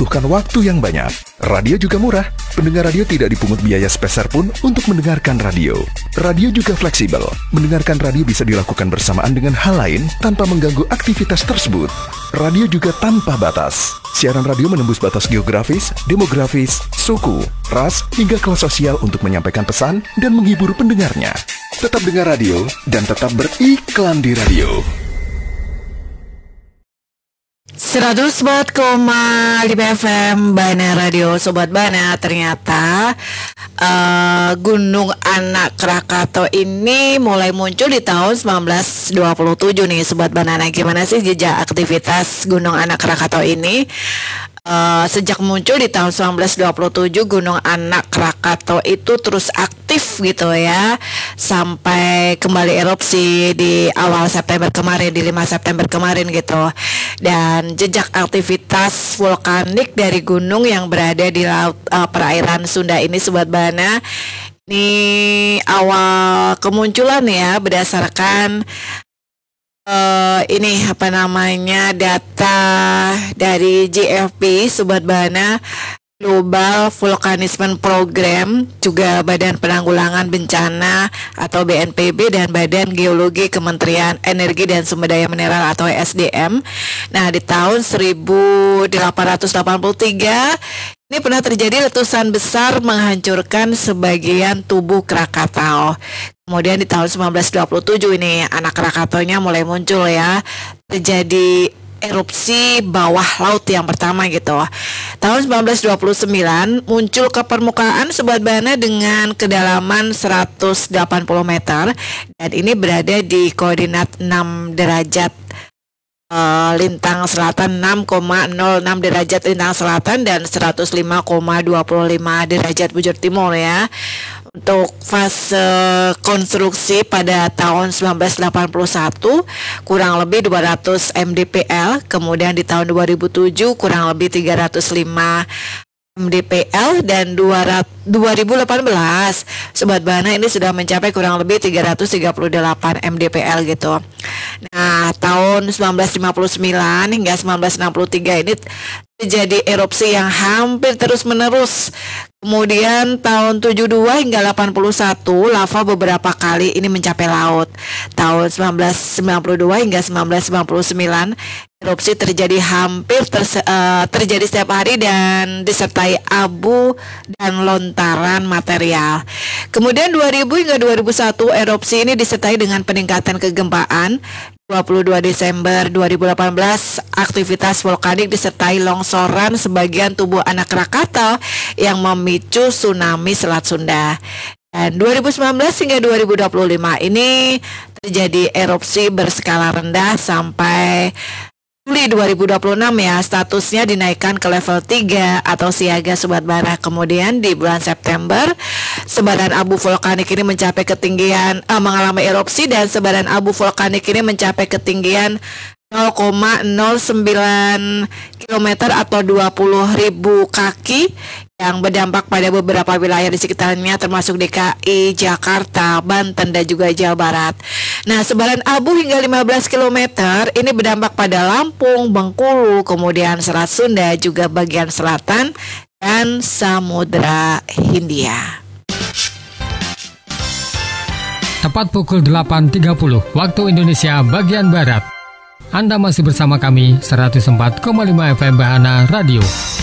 membutuhkan waktu yang banyak. Radio juga murah. Pendengar radio tidak dipungut biaya sepeser pun untuk mendengarkan radio. Radio juga fleksibel. Mendengarkan radio bisa dilakukan bersamaan dengan hal lain tanpa mengganggu aktivitas tersebut. Radio juga tanpa batas. Siaran radio menembus batas geografis, demografis, suku, ras, hingga kelas sosial untuk menyampaikan pesan dan menghibur pendengarnya. Tetap dengar radio dan tetap beriklan di radio. 104,5 FM Bana Radio. Sobat Bana, ternyata Gunung Anak Krakatau ini mulai muncul di tahun 1927 nih Sobat Bana. Nah, gimana sih jejak aktivitas Gunung Anak Krakatau ini? Sejak muncul di tahun 1927, Gunung Anak Krakatau itu terus aktif gitu ya, sampai kembali erupsi di awal September kemarin, di 5 September kemarin gitu. Dan jejak aktivitas vulkanik dari gunung yang berada di laut perairan Sunda ini Sobat Bana, ini awal kemunculan ya berdasarkan ini apa namanya, data dari GFP Sobat Bana, Global Volcanism Program, juga Badan Penanggulangan Bencana atau BNPB, dan Badan Geologi Kementerian Energi dan Sumber Daya Mineral atau SDM. Nah, di tahun 1883 ini pernah terjadi letusan besar menghancurkan sebagian tubuh Krakatau. Kemudian di tahun 1927 ini anak Krakataunya mulai muncul ya. Terjadi erupsi bawah laut yang pertama gitu. Tahun 1929 muncul ke permukaan Sobat Bana dengan kedalaman 180 meter dan ini berada di koordinat 6 derajat lintang selatan, 6,06 derajat lintang selatan dan 105,25 derajat bujur timur ya. Untuk fase konstruksi pada tahun 1981 kurang lebih 200 mdpl, kemudian di tahun 2007 kurang lebih 305 mdpl, dan 2018 Sobat Bana ini sudah mencapai kurang lebih 338 mdpl gitu. Nah, tahun 1959 hingga 1963 ini terjadi erupsi yang hampir terus-menerus. Kemudian tahun 72 hingga 81 lava beberapa kali ini mencapai laut. Tahun 1992 hingga 1999 erupsi terjadi terjadi setiap hari dan disertai abu dan lontaran material. Kemudian 2000 hingga 2001 erupsi ini disertai dengan peningkatan kegempaan. 22 Desember 2018 aktivitas vulkanik disertai longsoran sebagian tubuh anak Krakatau yang memicu tsunami Selat Sunda. Dan 2019 hingga 2025 ini terjadi erupsi berskala rendah sampai Juli 2026 ya, statusnya dinaikkan ke level 3 atau siaga Sobat Bana. Kemudian di bulan September sebaran abu vulkanik ini mencapai ketinggian mengalami erupsi dan sebaran abu vulkanik ini mencapai ketinggian 0,09 km atau 20.000 kaki yang berdampak pada beberapa wilayah di sekitarnya termasuk DKI, Jakarta, Banten, dan juga Jawa Barat. Nah, sebaran abu hingga 15 km ini berdampak pada Lampung, Bengkulu, kemudian Selat Sunda, juga bagian selatan dan Samudra Hindia. Tepat pukul 8.30 waktu Indonesia bagian Barat. Anda masih bersama kami 104,5 FM Bahana Radio.